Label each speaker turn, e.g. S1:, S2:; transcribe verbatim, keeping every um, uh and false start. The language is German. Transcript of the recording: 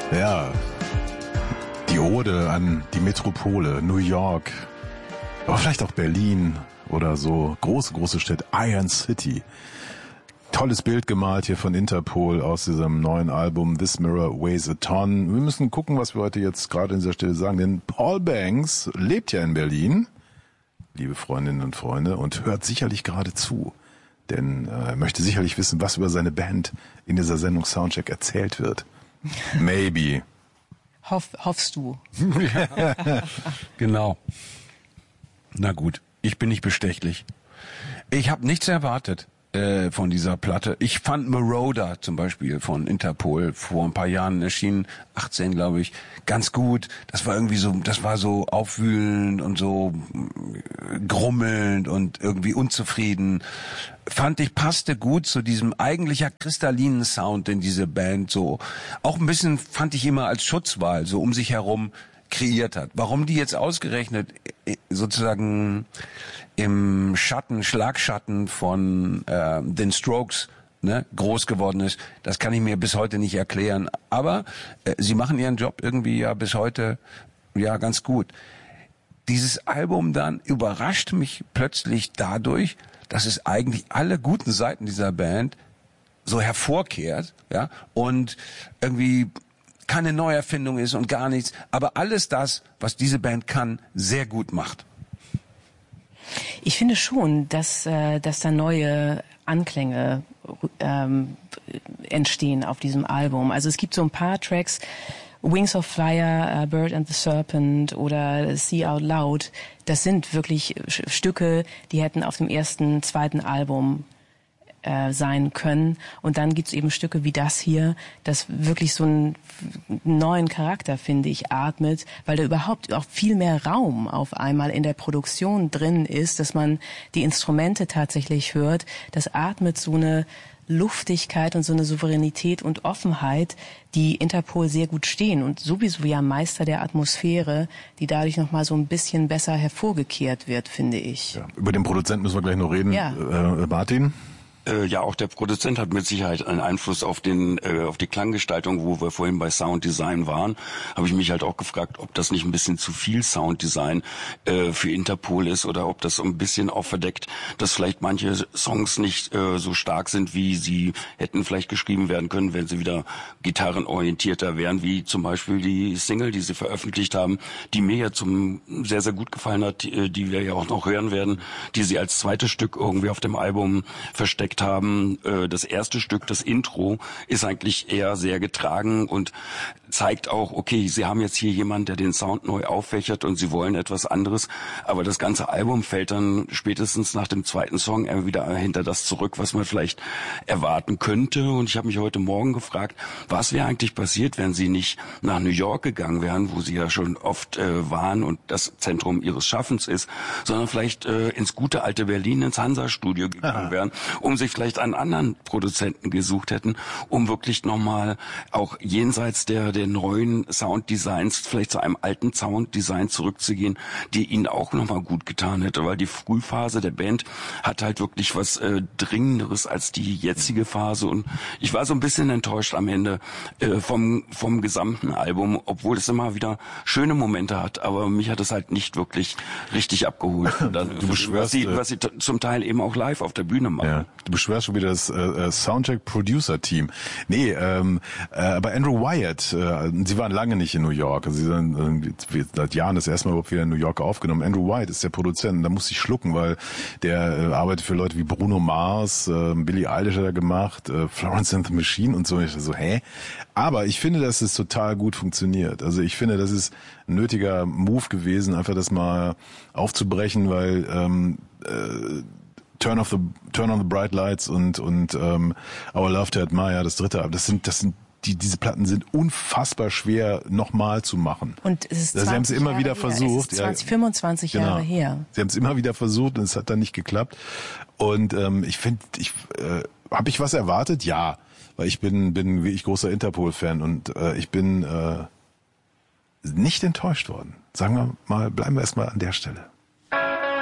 S1: Ja, die Ode an die Metropole, New York, aber vielleicht auch Berlin oder so, große, große Städte, Iron City. Tolles Bild gemalt hier von Interpol aus diesem neuen Album This Mirror Weighs a Ton. Wir müssen gucken, was wir heute jetzt gerade an dieser Stelle sagen, denn Paul Banks lebt ja in Berlin, liebe Freundinnen und Freunde, und hört sicherlich gerade zu. Denn er äh, möchte sicherlich wissen, was über seine Band in dieser Sendung Soundcheck erzählt wird. Maybe.
S2: Hoff, hoffst du.
S3: Genau. Na gut, ich bin nicht bestechlich. Ich habe nichts erwartet äh, von dieser Platte. Ich fand Marauder zum Beispiel von Interpol vor ein paar Jahren erschienen, achtzehn glaube ich, ganz gut. Das war irgendwie so, das war so aufwühlend und so grummelnd und irgendwie unzufrieden. Fand ich, passte gut zu diesem eigentlicher kristallinen Sound, den diese Band so auch ein bisschen, fand ich immer als Schutzwall so um sich herum kreiert hat. Warum die jetzt ausgerechnet sozusagen im Schatten, Schlagschatten von äh, den Strokes ne, groß geworden ist, das kann ich mir bis heute nicht erklären. Aber äh, sie machen ihren Job irgendwie ja bis heute ja ganz gut. Dieses Album dann überrascht mich plötzlich dadurch, dass es eigentlich alle guten Seiten dieser Band so hervorkehrt, ja, und irgendwie keine Neuerfindung ist und gar nichts, aber alles das, was diese Band kann, sehr gut macht.
S2: Ich finde schon, dass, äh, dass da neue Anklänge ähm, entstehen auf diesem Album. Also es gibt so ein paar Tracks, Wings of Fire, uh, Bird and the Serpent oder See Out Loud, das sind wirklich Stücke, die hätten auf dem ersten, zweiten Album äh, sein können. Und dann gibt's eben Stücke wie das hier, das wirklich so einen neuen Charakter, finde ich, atmet, weil da überhaupt auch viel mehr Raum auf einmal in der Produktion drin ist, dass man die Instrumente tatsächlich hört. Das atmet so eine Luftigkeit und so eine Souveränität und Offenheit, die Interpol sehr gut stehen und sowieso ja Meister der Atmosphäre, die dadurch nochmal so ein bisschen besser hervorgekehrt wird, finde ich.
S1: Ja, über den Produzenten müssen wir gleich noch reden.
S2: Ja.
S1: Äh, Martin?
S4: Ja, auch der Produzent hat mit Sicherheit einen Einfluss auf den äh, auf die Klanggestaltung, wo wir vorhin bei Sounddesign waren. Habe ich mich halt auch gefragt, ob das nicht ein bisschen zu viel Sounddesign äh, für Interpol ist oder ob das so ein bisschen auch verdeckt, dass vielleicht manche Songs nicht äh, so stark sind, wie sie hätten vielleicht geschrieben werden können, wenn sie wieder gitarrenorientierter wären, wie zum Beispiel die Single, die sie veröffentlicht haben, die mir ja zum sehr, sehr gut gefallen hat, die, die wir ja auch noch hören werden, die sie als zweites Stück irgendwie auf dem Album versteckt haben. Das erste Stück, das Intro, ist eigentlich eher sehr getragen und zeigt auch, okay, sie haben jetzt hier jemanden, der den Sound neu auffächert und sie wollen etwas anderes, aber das ganze Album fällt dann spätestens nach dem zweiten Song wieder hinter das zurück, was man vielleicht erwarten könnte. Und ich habe mich heute Morgen gefragt, was wäre eigentlich passiert, wenn sie nicht nach New York gegangen wären, wo sie ja schon oft äh, waren und das Zentrum ihres Schaffens ist, sondern vielleicht äh, ins gute alte Berlin, ins Hansa-Studio gegangen wären, um sich vielleicht einen anderen Produzenten gesucht hätten, um wirklich nochmal auch jenseits der, der neuen Sounddesigns vielleicht zu einem alten Sounddesign zurückzugehen, die ihnen auch nochmal gut getan hätte, weil die Frühphase der Band hat halt wirklich was äh, Dringenderes als die jetzige Phase und ich war so ein bisschen enttäuscht am Ende äh, vom, vom gesamten Album, obwohl es immer wieder schöne Momente hat, aber mich hat es halt nicht wirklich richtig abgeholt. Dann,
S1: du beschwörst,
S4: was sie, was sie t- zum Teil eben auch live auf der Bühne machen.
S1: Ja, du beschwörst schon wieder das äh, Soundcheck-Producer-Team. Nee, ähm, äh, aber Andrew Wyatt, äh, sie waren lange nicht in New York. Also sie sind äh, seit Jahren das erste Mal überhaupt wieder in New York aufgenommen. Andrew Wyatt ist der Produzent. Da muss ich schlucken, weil der äh, arbeitet für Leute wie Bruno Mars, äh, Billie Eilish hat er gemacht, äh, Florence and the Machine und so. Ich so, hä? Aber ich finde, dass es total gut funktioniert. Also ich finde, das ist ein nötiger Move gewesen, einfach das mal aufzubrechen, weil ähm, äh, Turn of the Turn on the Bright Lights und und ähm, Our Love to Admire, das dritte, das sind das sind die diese Platten sind unfassbar schwer nochmal zu machen.
S2: Und es ist
S1: also sie haben es immer
S2: Jahre
S1: wieder
S2: her.
S1: versucht,
S2: es ist zwanzig,
S1: ja,
S2: fünfundzwanzig
S1: genau.
S2: Jahre her.
S1: Sie haben es immer wieder versucht und es hat dann nicht geklappt. Und ähm, ich finde, ich äh, habe ich was erwartet? Ja, weil ich bin bin wie ich großer Interpol-Fan und äh, ich bin äh, nicht enttäuscht worden. Sagen wir mal, bleiben wir erstmal an der Stelle.